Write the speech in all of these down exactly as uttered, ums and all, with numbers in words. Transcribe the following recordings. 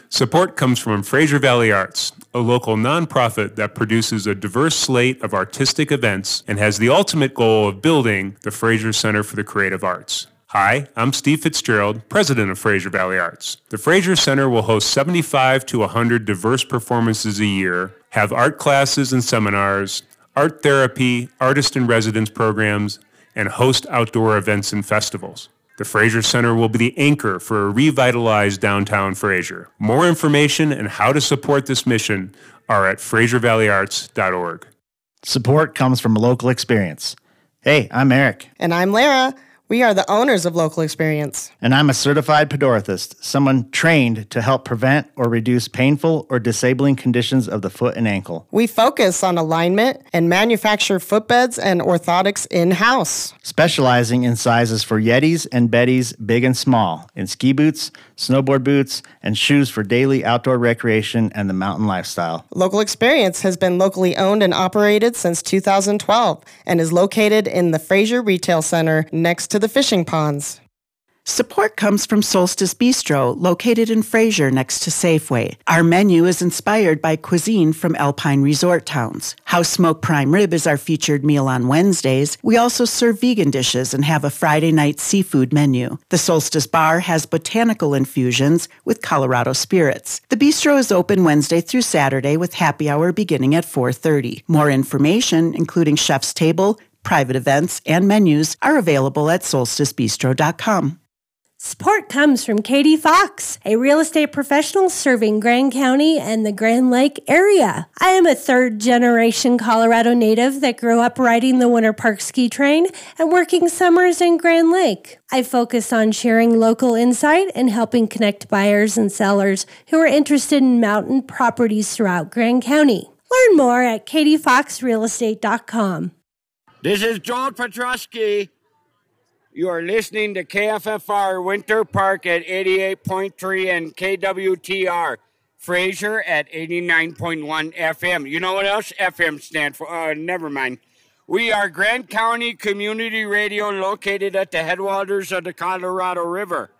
Support comes from Fraser Valley Arts, a local nonprofit that produces a diverse slate of artistic events and has the ultimate goal of building the Fraser Center for the Creative Arts. Hi, I'm Steve Fitzgerald, president of Fraser Valley Arts. The Fraser Center will host seventy-five to one hundred diverse performances a year, have art classes and seminars, art therapy, artist-in-residence programs, and host outdoor events and festivals. The Fraser Center will be the anchor for a revitalized downtown Fraser. More information and how to support this mission are at fraser valley arts dot org. Support comes from a local experience. Hey, I'm Eric. And I'm Lara. We are the owners of Local Experience. And I'm a certified podorathist, someone trained to help prevent or reduce painful or disabling conditions of the foot and ankle. We focus on alignment and manufacture footbeds and orthotics in-house. Specializing in sizes for Yetis and Bettys, big and small, in ski boots, snowboard boots, and shoes for daily outdoor recreation and the mountain lifestyle. Local Experience has been locally owned and operated since two thousand twelve and is located in the Fraser Retail Center next to the fishing ponds. Support comes from Solstice Bistro, located in Fraser next to Safeway. Our menu is inspired by cuisine from Alpine resort towns. House Smoked Prime Rib is our featured meal on Wednesdays. We also serve vegan dishes and have a Friday night seafood menu. The Solstice Bar has botanical infusions with Colorado spirits. The bistro is open Wednesday through Saturday with happy hour beginning at four thirty. More information, including chef's table, private events, and menus, are available at solstice bistro dot com. Support comes from Katie Fox, a real estate professional serving Grand County and the Grand Lake area. I am a third-generation Colorado native that grew up riding the Winter Park ski train and working summers in Grand Lake. I focus on sharing local insight and helping connect buyers and sellers who are interested in mountain properties throughout Grand County. Learn more at katie fox real estate dot com. This is Joel Petrosky. You are listening to K F F R Winter Park at eighty-eight point three and K W T R Fraser at eighty-nine point one F M. You know what else F M stand for? Uh, never mind. We are Grand County Community Radio located at the headwaters of the Colorado River.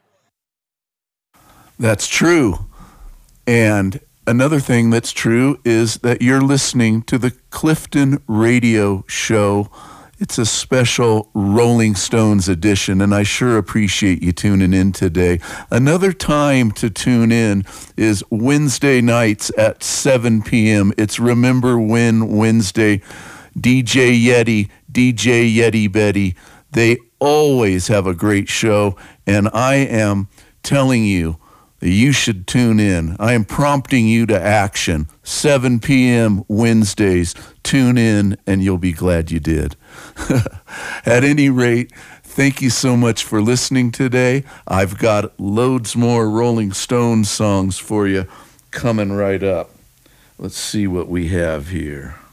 That's true. And another thing that's true is that you're listening to the Clifton Radio Show. It's a special Rolling Stones edition, and I sure appreciate you tuning in today. Another time to tune in is Wednesday nights at seven p.m. It's Remember When Wednesday. D J Yeti, D J Yeti Betty, they always have a great show, and I am telling you, you should tune in. I am prompting you to action. seven p.m. Wednesdays. Tune in, and you'll be glad you did. At any rate, thank you so much for listening today. I've got loads more Rolling Stones songs for you coming right up. Let's see what we have here.